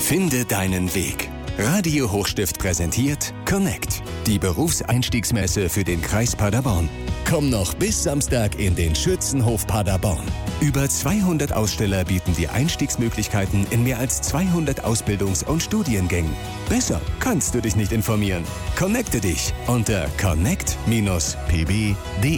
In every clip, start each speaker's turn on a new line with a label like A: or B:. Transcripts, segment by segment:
A: Finde deinen Weg. Radio Hochstift präsentiert Connect, die Berufseinstiegsmesse für den Kreis Paderborn. Komm noch bis Samstag in den Schützenhof Paderborn. Über 200 Aussteller bieten dir Einstiegsmöglichkeiten in mehr als 200 Ausbildungs- und Studiengängen. Besser kannst du dich nicht informieren. Connecte dich unter connect-pb.de.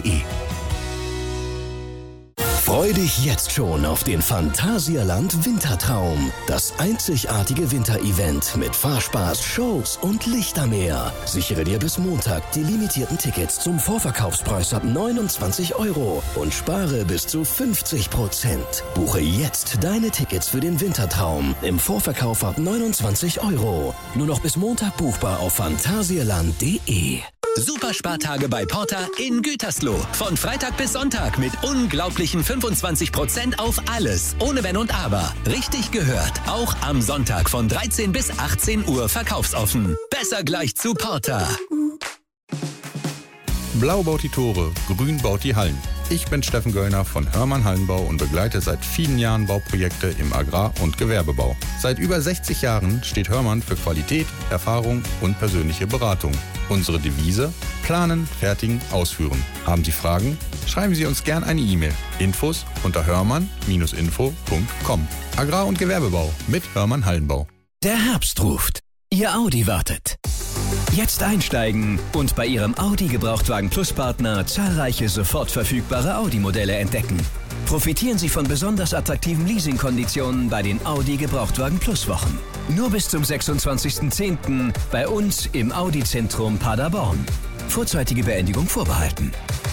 B: Freu dich jetzt schon auf den Phantasialand Wintertraum. Das einzigartige Winterevent mit Fahrspaß, Shows und Lichtermeer. Sichere dir bis Montag die limitierten Tickets zum Vorverkaufspreis ab 29 € und spare bis zu 50%. Buche jetzt deine Tickets für den Wintertraum im Vorverkauf ab 29 €. Nur noch bis Montag buchbar auf phantasialand.de.
C: Superspartage bei Porter in Gütersloh. Von Freitag bis Sonntag mit unglaublichen 25% auf alles. Ohne Wenn und Aber. Richtig gehört. Auch am Sonntag von 13 bis 18 Uhr verkaufsoffen. Besser gleich zu Porter.
D: Blau baut die Tore, grün baut die Hallen. Ich bin Steffen Göllner von Hörmann Hallenbau und begleite seit vielen Jahren Bauprojekte im Agrar- und Gewerbebau. Seit über 60 Jahren steht Hörmann für Qualität, Erfahrung und persönliche Beratung. Unsere Devise: Planen, fertigen, ausführen. Haben Sie Fragen? Schreiben Sie uns gern eine E-Mail. Infos unter hörmann-info.com. Agrar- und Gewerbebau mit Hörmann Hallenbau.
B: Der Herbst ruft. Ihr Audi wartet. Jetzt einsteigen und bei Ihrem Audi Gebrauchtwagen Plus Partner zahlreiche sofort verfügbare Audi-Modelle entdecken. Profitieren Sie von besonders attraktiven Leasingkonditionen bei den Audi Gebrauchtwagen Plus Wochen. Nur bis zum 26.10. bei uns im Audi-Zentrum Paderborn. Vorzeitige Beendigung vorbehalten.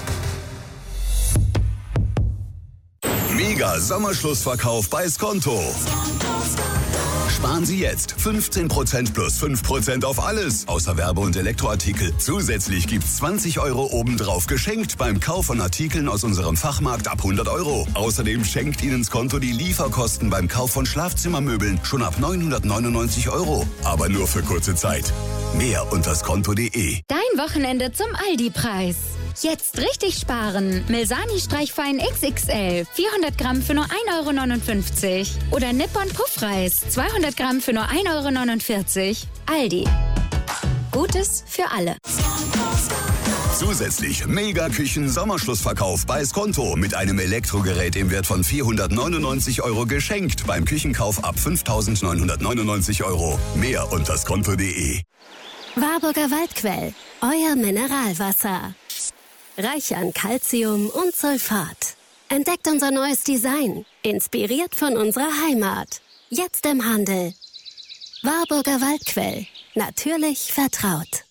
E: Mega Sommerschlussverkauf bei Skonto. Sparen Sie jetzt 15% plus 5% auf alles, außer Werbe- und Elektroartikel. Zusätzlich gibt's 20 € obendrauf geschenkt beim Kauf von Artikeln aus unserem Fachmarkt ab 100 €. Außerdem schenkt Ihnen Skonto die Lieferkosten beim Kauf von Schlafzimmermöbeln schon ab 999 €. Aber nur für kurze Zeit. Mehr unter skonto.de.
F: Dein Wochenende zum Aldi-Preis. Jetzt richtig sparen. Milsani-Streichfein XXL. 400 Gramm für nur 1,59 €. Oder Nippon Puffreis. 200 Gramm für nur 1,49 €. Aldi. Gutes für alle.
E: Zusätzlich Mega-Küchen-Sommerschlussverkauf bei Skonto mit einem Elektrogerät im Wert von 499 € geschenkt beim Küchenkauf ab 5.999 €. Mehr unter skonto.de.
G: Warburger Waldquell, euer Mineralwasser. Reich an Calcium und Sulfat. Entdeckt unser neues Design, inspiriert von unserer Heimat. Jetzt im Handel. Warburger Waldquell, natürlich vertraut.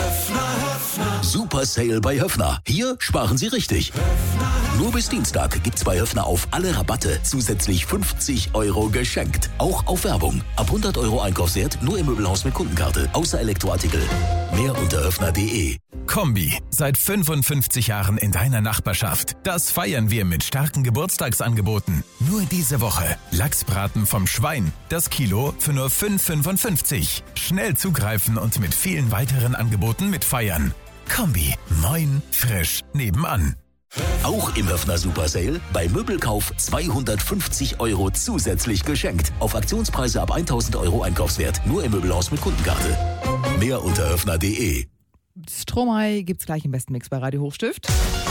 B: Super Sale bei Höffner. Hier sparen Sie richtig. Nur bis Dienstag gibt's bei Höffner auf alle Rabatte zusätzlich 50 € geschenkt. Auch auf Werbung. Ab 100 € Einkaufswert nur im Möbelhaus mit Kundenkarte. Außer Elektroartikel. Mehr unter höffner.de.
H: Kombi. Seit 55 Jahren in deiner Nachbarschaft. Das feiern wir mit starken Geburtstagsangeboten. Nur diese Woche. Lachsbraten vom Schwein. Das Kilo für nur 5,55 €. Schnell zugreifen und mit vielen weiteren Angeboten mitfeiern. Kombi. Moin. Frisch. Nebenan.
B: Auch im Höffner Super Sale bei Möbelkauf 250 € zusätzlich geschenkt. Auf Aktionspreise ab 1.000 € Einkaufswert. Nur im Möbelhaus mit Kundenkarte. Mehr unter höffner.de.
I: Stromae gibt's gleich im besten Mix bei Radio Hochstift.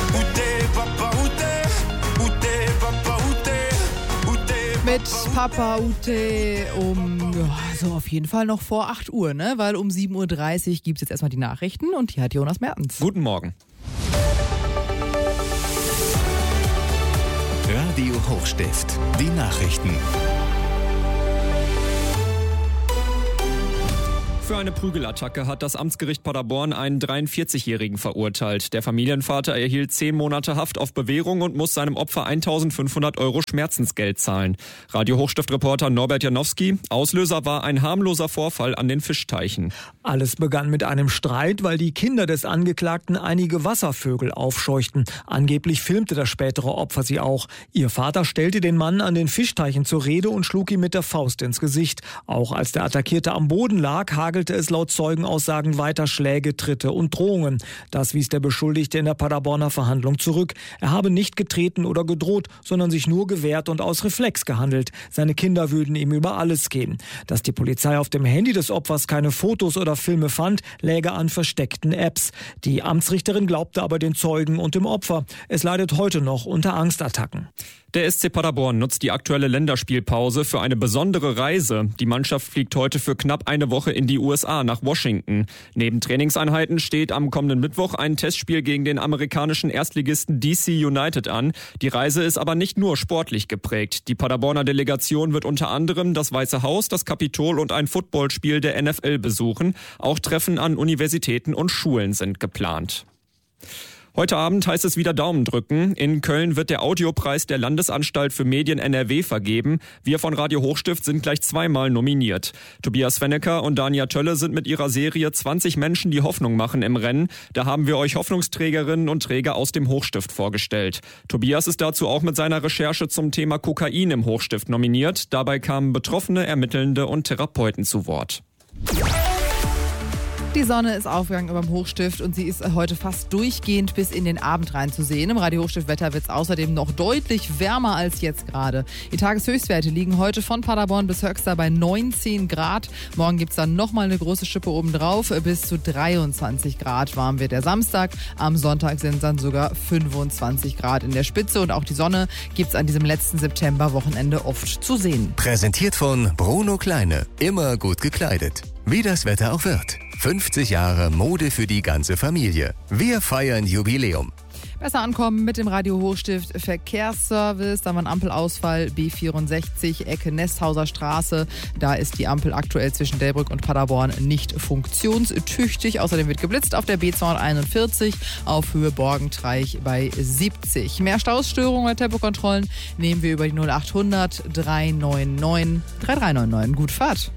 I: Mit Papa Ute so auf jeden Fall noch vor 8 Uhr, ne? Weil um 7:30 Uhr gibt's jetzt erstmal die Nachrichten und hier hat Jonas Mertens.
J: Guten Morgen.
A: Radio Hochstift, die Nachrichten.
J: Für eine Prügelattacke hat das Amtsgericht Paderborn einen 43-Jährigen verurteilt. Der Familienvater erhielt 10 Monate Haft auf Bewährung und muss seinem Opfer 1.500 € Schmerzensgeld zahlen. Radio Hochstift-Reporter Norbert Janowski. Auslöser war ein harmloser Vorfall an den Fischteichen.
K: Alles begann mit einem Streit, weil die Kinder des Angeklagten einige Wasservögel aufscheuchten. Angeblich filmte das spätere Opfer sie auch. Ihr Vater stellte den Mann an den Fischteichen zur Rede und schlug ihm mit der Faust ins Gesicht. Auch als der Attackierte am Boden lag, hagelte hagelte es laut Zeugenaussagen weiter Schläge, Tritte und Drohungen. Das wies der Beschuldigte in der Paderborner Verhandlung zurück. Er habe nicht getreten oder gedroht, sondern sich nur gewehrt und aus Reflex gehandelt. Seine Kinder würden ihm über alles gehen. Dass die Polizei auf dem Handy des Opfers keine Fotos oder Filme fand, läge an versteckten Apps. Die Amtsrichterin glaubte aber den Zeugen und dem Opfer. Es leidet heute noch unter Angstattacken.
J: Der SC Paderborn nutzt die aktuelle Länderspielpause für eine besondere Reise. Die Mannschaft fliegt heute für knapp eine Woche in die USA nach Washington. Neben Trainingseinheiten steht am kommenden Mittwoch ein Testspiel gegen den amerikanischen Erstligisten DC United an. Die Reise ist aber nicht nur sportlich geprägt. Die Paderborner Delegation wird unter anderem das Weiße Haus, das Kapitol und ein Footballspiel der NFL besuchen. Auch Treffen an Universitäten und Schulen sind geplant. Heute Abend heißt es wieder Daumen drücken. In Köln wird der Audiopreis der Landesanstalt für Medien NRW vergeben. Wir von Radio Hochstift sind gleich zweimal nominiert. Tobias Svennecker und Dania Tölle sind mit ihrer Serie 20 Menschen, die Hoffnung machen im Rennen. Da haben wir euch Hoffnungsträgerinnen und Träger aus dem Hochstift vorgestellt. Tobias ist dazu auch mit seiner Recherche zum Thema Kokain im Hochstift nominiert. Dabei kamen Betroffene, Ermittelnde und Therapeuten zu Wort.
I: Die Sonne ist aufgegangen über dem Hochstift und sie ist heute fast durchgehend bis in den Abend rein zu sehen. Im Radio Hochstift Wetter wird es außerdem noch deutlich wärmer als jetzt gerade. Die Tageshöchstwerte liegen heute von Paderborn bis Höxter bei 19 Grad. Morgen gibt es dann nochmal eine große Schippe obendrauf. Bis zu 23 Grad warm wird der Samstag. Am Sonntag sind es dann sogar 25 Grad in der Spitze. Und auch die Sonne gibt es an diesem letzten Septemberwochenende oft zu sehen.
A: Präsentiert von Bruno Kleine. Immer gut gekleidet. Wie das Wetter auch wird. 50 Jahre Mode für die ganze Familie. Wir feiern Jubiläum.
I: Besser ankommen mit dem Radio Hochstift Verkehrsservice. Da war ein Ampelausfall B64 Ecke Nesthauser Straße. Da ist die Ampel aktuell zwischen Delbrück und Paderborn nicht funktionstüchtig. Außerdem wird geblitzt auf der B241 auf Höhe Borgentreich bei 70. Mehr Stausstörungen oder Tempokontrollen nehmen wir über die 0800 399 3399. Gut Fahrt.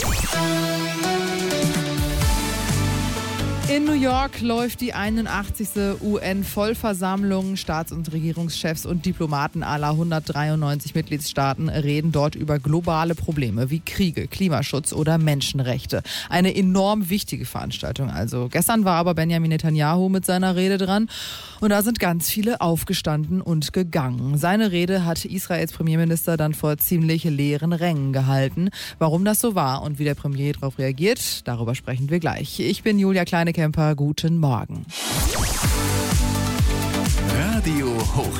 I: In New York läuft die 81. UN-Vollversammlung. Staats- und Regierungschefs und Diplomaten aller 193 Mitgliedstaaten reden dort über globale Probleme wie Kriege, Klimaschutz oder Menschenrechte. Eine enorm wichtige Veranstaltung. Also gestern war aber Benjamin Netanyahu mit seiner Rede dran und da sind ganz viele aufgestanden und gegangen. Seine Rede hat Israels Premierminister dann vor ziemlich leeren Rängen gehalten. Warum das so war und wie der Premier darauf reagiert, darüber sprechen wir gleich. Ich bin Julia Kleinekemper. Guten Morgen.
A: Radio Hochstift.